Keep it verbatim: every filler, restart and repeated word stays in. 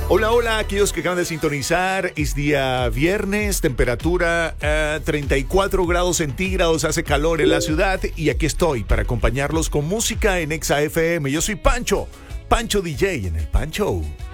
Hola, hola, aquellos que acaban de sintonizar. Es día viernes, temperatura eh, treinta y cuatro grados centígrados, hace calor en la ciudad y aquí estoy para acompañarlos con música en Exa F M. Yo soy Pancho, Pancho D J en el Pancho.